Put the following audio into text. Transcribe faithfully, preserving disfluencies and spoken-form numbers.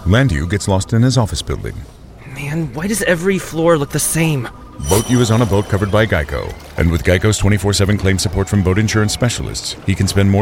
Landu gets lost in his office building. Man, why does every floor look the same? Boat U is on a boat covered by Geico. And with Geico's twenty-four seven claim support from boat insurance specialists, he can spend more